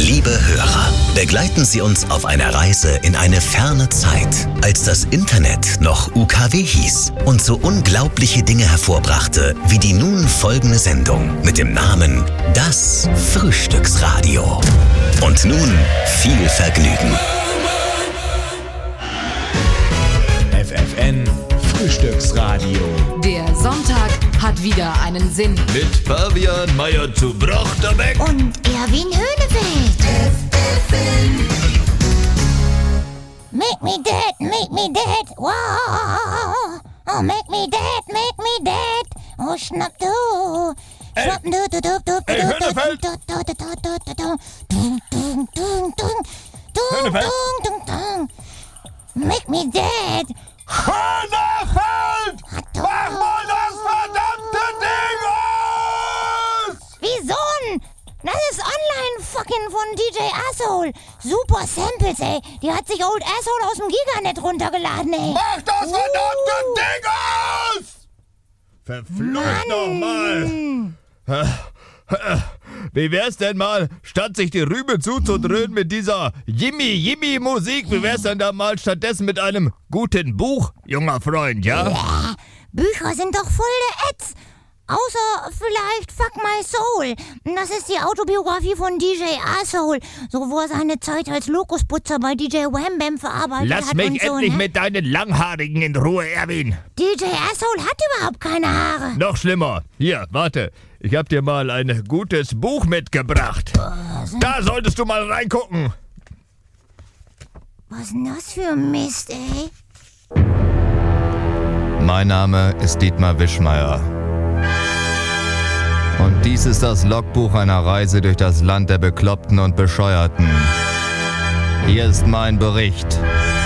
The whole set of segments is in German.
Liebe Hörer, begleiten Sie uns auf einer Reise in eine ferne Zeit, als das Internet noch UKW hieß und so unglaubliche Dinge hervorbrachte, wie die nun folgende Sendung mit dem Namen Das Frühstücksradio. Und nun viel Vergnügen. FFN Frühstücksradio. Der Sonntag hat wieder einen Sinn. Mit Fabian Meyer zu Brochterbeck und Erwin Höhnefeld. FFN. Make me dead, wow. Oh, make me dead, oh, schnapp du. Hey, Höhnefeld. Höhnefeld. Make me dead. Höhnefeld! Mach mal das verdammte Ding aus! Wieso? Das ist Online-Fucking von DJ Asshole. Super Samples, ey. Die hat sich Old Asshole aus dem Giganet runtergeladen, ey. Mach das verdammte Ding aus! Verflucht nochmal! Wie wär's denn mal, statt sich die Rübe zuzudröhnen mit dieser Jimmy-Musik, wie wär's denn da mal stattdessen mit einem guten Buch, junger Freund, ja? Ja, Bücher sind doch voll der Ätz. Außer vielleicht Fuck My Soul. Das ist die Autobiografie von DJ Asshole, so wo er seine Zeit als Lokusputzer bei DJ Wham Bam verarbeitet hat. Lass mich und so, endlich ne? mit deinen Langhaarigen in Ruhe, Erwin. DJ Asshole hat überhaupt keine Haare. Noch schlimmer. Hier, warte. Ich hab dir mal ein gutes Buch mitgebracht. Da solltest du mal reingucken. Was ist denn das für Mist, ey? Mein Name ist Dietmar Wischmeier. Und dies ist das Logbuch einer Reise durch das Land der Bekloppten und Bescheuerten. Hier ist mein Bericht.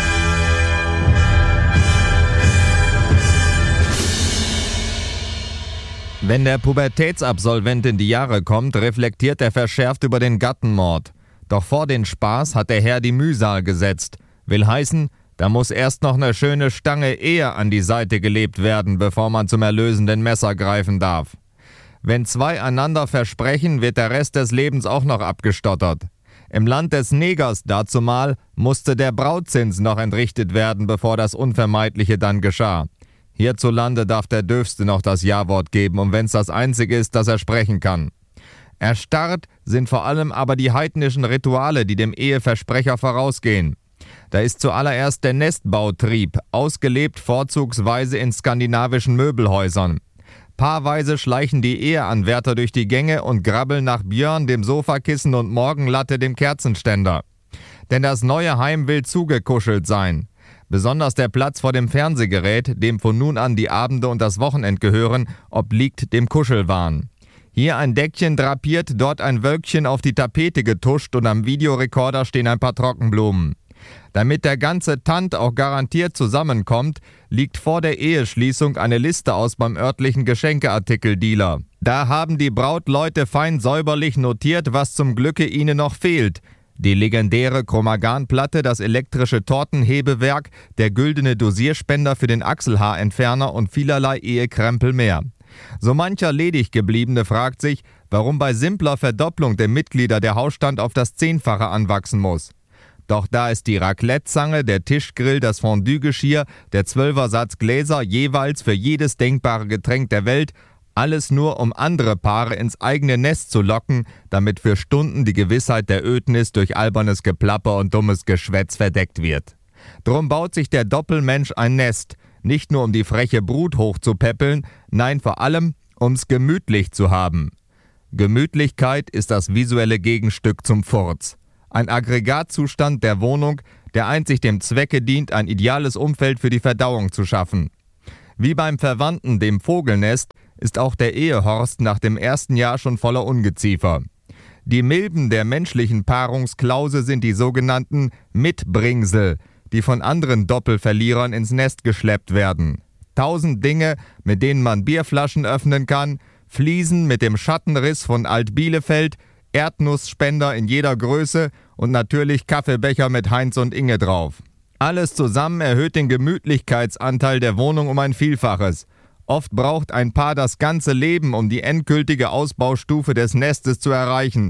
Wenn der Pubertätsabsolvent in die Jahre kommt, reflektiert er verschärft über den Gattenmord. Doch vor den Spaß hat der Herr die Mühsal gesetzt. Will heißen, da muss erst noch eine schöne Stange Ehe an die Seite gelebt werden, bevor man zum erlösenden Messer greifen darf. Wenn zwei einander versprechen, wird der Rest des Lebens auch noch abgestottert. Im Land des Negers dazumal musste der Brautzins noch entrichtet werden, bevor das Unvermeidliche dann geschah. Hierzulande darf der Dürfste noch das Ja-Wort geben, und wenn's das Einzige ist, das er sprechen kann. Erstarrt sind vor allem aber die heidnischen Rituale, die dem Eheversprecher vorausgehen. Da ist zuallererst der Nestbautrieb, ausgelebt vorzugsweise in skandinavischen Möbelhäusern. Paarweise schleichen die Eheanwärter durch die Gänge und grabbeln nach Björn, dem Sofakissen, und Morgenlatte, dem Kerzenständer. Denn das neue Heim will zugekuschelt sein. Besonders der Platz vor dem Fernsehgerät, dem von nun an die Abende und das Wochenend gehören, obliegt dem Kuschelwahn. Hier ein Deckchen drapiert, dort ein Wölkchen auf die Tapete getuscht und am Videorekorder stehen ein paar Trockenblumen. Damit der ganze Tant auch garantiert zusammenkommt, liegt vor der Eheschließung eine Liste aus beim örtlichen Geschenkeartikeldealer. Da haben die Brautleute fein säuberlich notiert, was zum Glücke ihnen noch fehlt. Die legendäre Chromagan-Platte, das elektrische Tortenhebewerk, der güldene Dosierspender für den Achselhaarentferner und vielerlei Ehekrempel mehr. So mancher ledig gebliebene fragt sich, warum bei simpler Verdopplung der Mitglieder der Hausstand auf das 10-fache anwachsen muss. Doch da ist die Raclette-Zange, der Tischgrill, das Fondue-Geschirr, der 12er-Satz Gläser jeweils für jedes denkbare Getränk der Welt, alles nur, um andere Paare ins eigene Nest zu locken, damit für Stunden die Gewissheit der Ödnis durch albernes Geplapper und dummes Geschwätz verdeckt wird. Drum baut sich der Doppelmensch ein Nest, nicht nur um die freche Brut hochzupäppeln, nein, vor allem, um's gemütlich zu haben. Gemütlichkeit ist das visuelle Gegenstück zum Furz. Ein Aggregatzustand der Wohnung, der einzig dem Zwecke dient, ein ideales Umfeld für die Verdauung zu schaffen. Wie beim Verwandten, dem Vogelnest, ist auch der Ehehorst nach dem ersten Jahr schon voller Ungeziefer. Die Milben der menschlichen Paarungsklause sind die sogenannten Mitbringsel, die von anderen Doppelverlierern ins Nest geschleppt werden. 1000 Dinge, mit denen man Bierflaschen öffnen kann, Fliesen mit dem Schattenriss von Alt-Bielefeld, Erdnussspender in jeder Größe und natürlich Kaffeebecher mit Heinz und Inge drauf. Alles zusammen erhöht den Gemütlichkeitsanteil der Wohnung um ein Vielfaches. Oft braucht ein Paar das ganze Leben, um die endgültige Ausbaustufe des Nestes zu erreichen.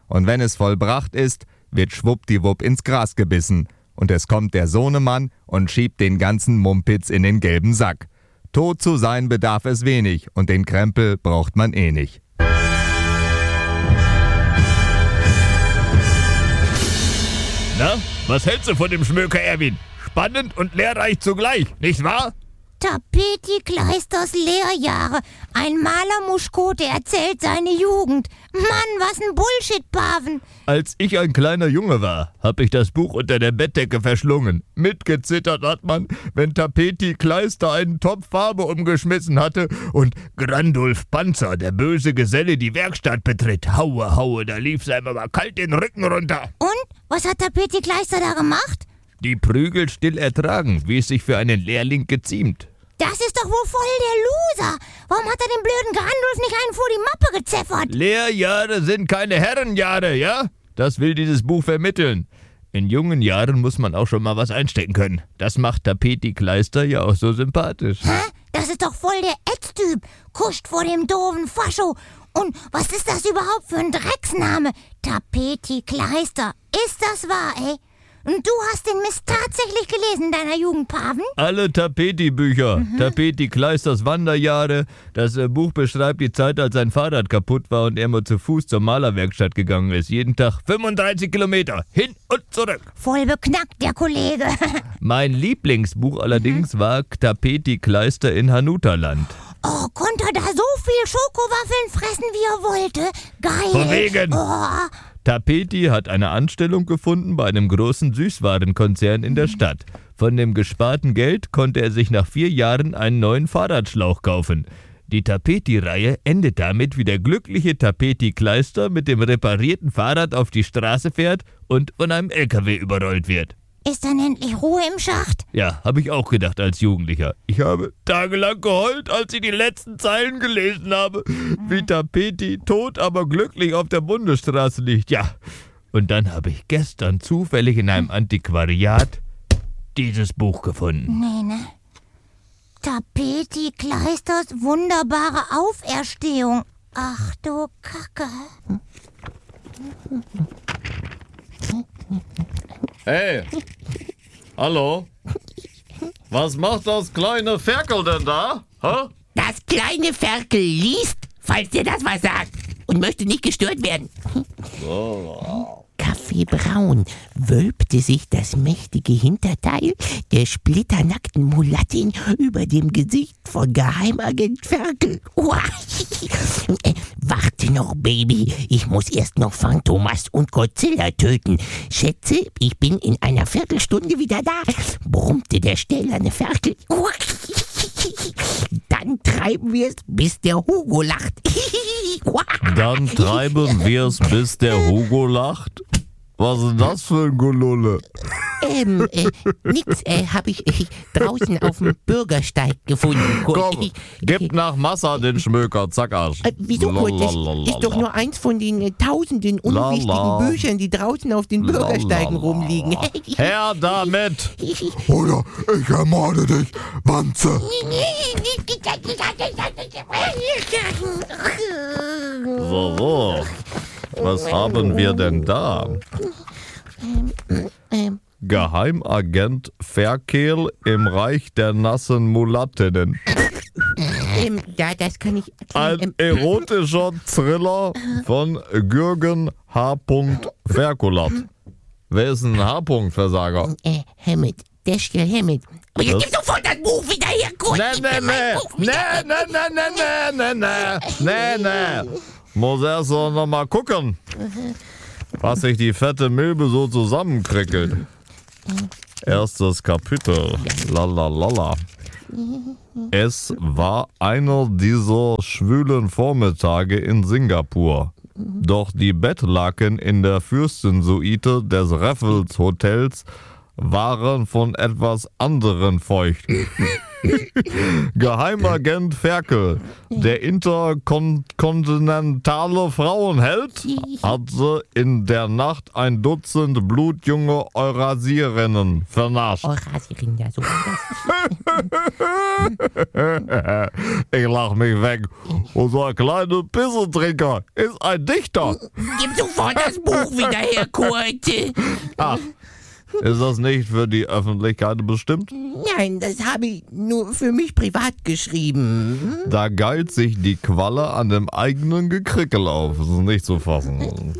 Und wenn es vollbracht ist, wird schwuppdiwupp ins Gras gebissen. Und es kommt der Sohnemann und schiebt den ganzen Mumpitz in den gelben Sack. Tot zu sein bedarf es wenig und den Krempel braucht man eh nicht. Na, was hältst du von dem Schmöker, Erwin? Spannend und lehrreich zugleich, nicht wahr? Tapeti Kleisters Lehrjahre. Ein Malermuschkote erzählt seine Jugend. Mann, was ein Bullshit, Paven. Als ich ein kleiner Junge war, hab ich das Buch unter der Bettdecke verschlungen. Mitgezittert hat man, wenn Tapeti Kleister einen Topf Farbe umgeschmissen hatte und Grandulf Panzer, der böse Geselle, die Werkstatt betritt. Haue, haue, da lief's einem aber kalt den Rücken runter. Und? Was hat Tapeti Kleister da gemacht? Die Prügel still ertragen, wie es sich für einen Lehrling geziemt. Das ist doch wohl voll der Loser. Warum hat er dem blöden Grandulf nicht einen vor die Mappe gezeffert? Lehrjahre sind keine Herrenjahre, ja? Das will dieses Buch vermitteln. In jungen Jahren muss man auch schon mal was einstecken können. Das macht Tapeti Kleister ja auch so sympathisch. Hä? Das ist doch voll der Ätztyp. Kuscht vor dem doofen Fascho. Und was ist das überhaupt für ein Drecksname? Tapeti Kleister. Ist das wahr, ey? Und du hast den Mist tatsächlich gelesen in deiner Jugend, Paven? Alle Tapeti-Bücher. Tapeti Kleisters Wanderjahre. Das Buch beschreibt die Zeit, als sein Fahrrad kaputt war und er mal zu Fuß zur Malerwerkstatt gegangen ist. Jeden Tag 35 Kilometer. Hin und zurück. Voll beknackt, der Kollege. Mein Lieblingsbuch allerdings war Tapeti Kleister in Hanutaland. Oh, konnte er da so viel Schokowaffeln fressen, wie er wollte? Geil. Von wegen. Oh. Tapeti hat eine Anstellung gefunden bei einem großen Süßwarenkonzern in der Stadt. Von dem gesparten Geld konnte er sich nach 4 Jahren einen neuen Fahrradschlauch kaufen. Die Tapeti-Reihe endet damit, wie der glückliche Tapeti Kleister mit dem reparierten Fahrrad auf die Straße fährt und von einem LKW überrollt wird. Ist dann endlich Ruhe im Schacht? Ja, habe ich auch gedacht als Jugendlicher. Ich habe tagelang geheult, als ich die letzten Zeilen gelesen habe. Wie Tapeti tot, aber glücklich auf der Bundesstraße liegt. Ja, und dann habe ich gestern zufällig in einem Antiquariat dieses Buch gefunden. Nee, ne? Tapeti Kleisters wunderbare Auferstehung. Ach du Kacke. Hey, hallo? Was macht das kleine Ferkel denn da? Hä? Das kleine Ferkel liest, falls dir das was sagt, und möchte nicht gestört werden. Kaffeebraun wölbte sich das mächtige Hinterteil der splitternackten Mulattin über dem Gesicht von Geheimagent Ferkel. Warte noch, Baby, ich muss erst noch Phantomas und Godzilla töten. Schätze, ich bin in einer Viertelstunde wieder da, brummte der stählerne Ferkel. Dann treiben wir es, bis der Hugo lacht. Dann treiben wir es, bis der Hugo lacht? Was ist das für ein Gelulle? Nix, hab ich draußen auf dem Bürgersteig gefunden. Kurt. Komm, gib nach Massa den Schmöker, zack Arsch. Wieso, Kurt? Das ist doch nur eins von den tausenden unwichtigen Büchern, die draußen auf den Bürgersteigen rumliegen. Her damit! Oder ich ermorde dich, Wanze. So. Was haben wir denn da? Geheimagent Ferkel im Reich der nassen Mulattinnen. Ja, das kann ich Ein erotischer Thriller von Jürgen H. Ferkulat. Wer ist ein H-Versager? Hammett. Dashiell Hammett. Aber jetzt gib sofort das Buch wieder her, Kurt. Nee. Muss erst noch mal gucken, was sich die fette Milbe so zusammenkrickelt. Erstes Kapitel. Lalalala. Es war einer dieser schwülen Vormittage in Singapur. Doch die Bettlaken in der Fürstensuite des Raffles Hotels waren von etwas anderen feucht. Geheimagent Ferkel, der interkontinentale Frauenheld, hatte in der Nacht ein Dutzend blutjunge Eurasierinnen vernascht. Eurasierin, ja, so war das. Ich lach mich weg. Unser kleiner Pissentrinker ist ein Dichter. Gib sofort das Buch wieder her, Kurt. Ach, ist das nicht für die Öffentlichkeit bestimmt? Nein, das habe ich nur für mich privat geschrieben. Da geilt sich die Qualle an dem eigenen Gekrickel auf. Das ist nicht zu fassen.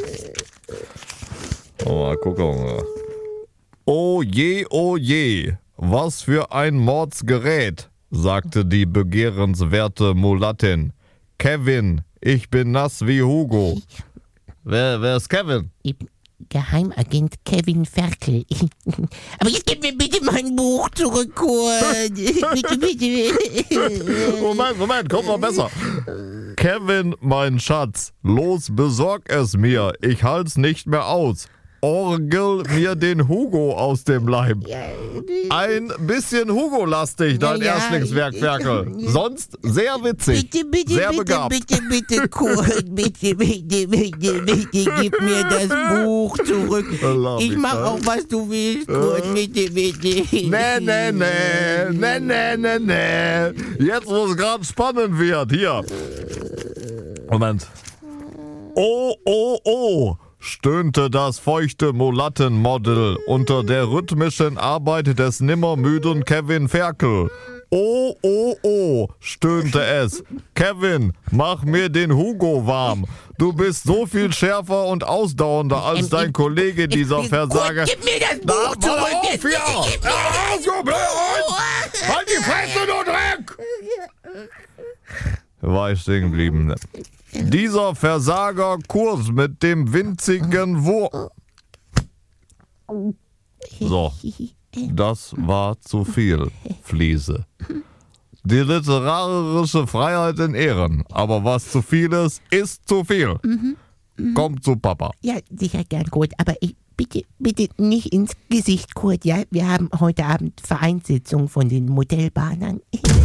Mal gucken. Oh je, was für ein Mordsgerät, sagte die begehrenswerte Mulattin. Kevin, ich bin nass wie Hugo. Wer ist Kevin? Geheimagent Kevin Ferkel. Aber jetzt gib mir bitte mein Buch zurück, Kurt. Bitte. Moment, kommt noch besser. Kevin, mein Schatz, los, besorg es mir. Ich halt's nicht mehr aus. Orgel mir den Hugo aus dem Leib. Ein bisschen Hugo-lastig, dein Erstlingswerk, Ferkel. Sonst sehr witzig, sehr begabt. Bitte, Kurt, bitte, gib mir das Buch zurück. Ich mach auch, was du willst, Kurt, bitte. Nee. Jetzt, wo es gerade spannend wird, hier. Moment. Oh, stöhnte das feuchte Mulattenmodel unter der rhythmischen Arbeit des nimmermüden Kevin Ferkel. Oh, stöhnte es. Kevin, mach mir den Hugo warm. Du bist so viel schärfer und ausdauernder als dein Kollege, dieser Versager. Gib mir das Buch zurück! Halt die Fresse, du Dreck! War ich stehen geblieben. Dieser Versager-Kurs mit dem winzigen So, das war zu viel, Fliese. Die literarische Freiheit in Ehren, aber was zu viel ist zu viel. Komm zu Papa. Ja, sicher gern, Kurt, aber bitte nicht ins Gesicht, Kurt, ja? Wir haben heute Abend Vereinssitzung von den Modellbahnern.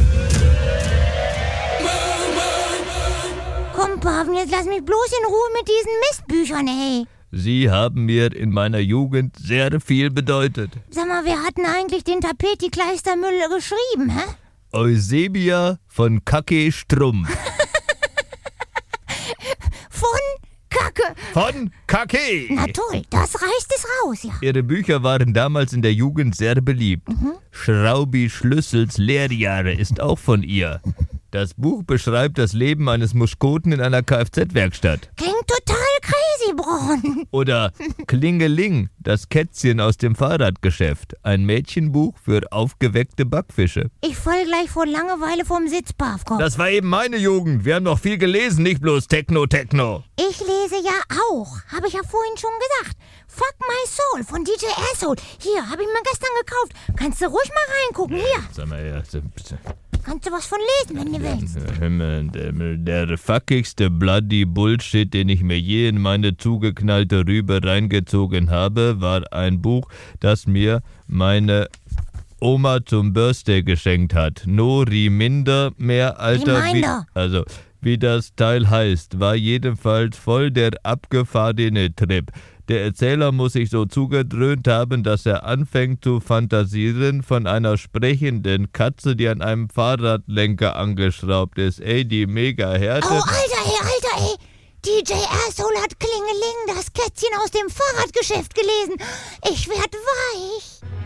Komm, Paven, jetzt lass mich bloß in Ruhe mit diesen Mistbüchern, ey. Sie haben mir in meiner Jugend sehr viel bedeutet. Sag mal, wer hat denn eigentlich den Tapeti-Kleistermüll geschrieben, hä? Eusebia von Kacke Strumpf. Von Kacke. Na toll, das reißt es raus, ja. Ihre Bücher waren damals in der Jugend sehr beliebt. Schraubi Schlüssels Lehrjahre ist auch von ihr. Das Buch beschreibt das Leben eines Muskoten in einer Kfz-Werkstatt. Klingt total crazy, Bron. Oder Klingeling, das Kätzchen aus dem Fahrradgeschäft. Ein Mädchenbuch für aufgeweckte Backfische. Ich fall gleich vor Langeweile vom Sitz, Pavkov. Das war eben meine Jugend. Wir haben noch viel gelesen, nicht bloß Techno. Ich lese ja auch. Habe ich ja vorhin schon gesagt. Fuck My Soul von DJ Asshole. Hier, habe ich mir gestern gekauft. Kannst du ruhig mal reingucken. Hier. Sag mal, ja, Kannst du was von lesen, wenn du willst. Der fuckigste Bloody Bullshit, den ich mir je in meine zugeknallte Rübe reingezogen habe, war ein Buch, das mir meine Oma zum Birthday geschenkt hat. No Reminder mehr, Alter. Wie das Teil heißt, war jedenfalls voll der abgefahrene Trip. Der Erzähler muss sich so zugedröhnt haben, dass er anfängt zu fantasieren von einer sprechenden Katze, die an einem Fahrradlenker angeschraubt ist. Ey, die Mega-Härte. Oh, Alter, ey. DJ Asshole hat Klingeling, das Kätzchen aus dem Fahrradgeschäft gelesen. Ich werd weich.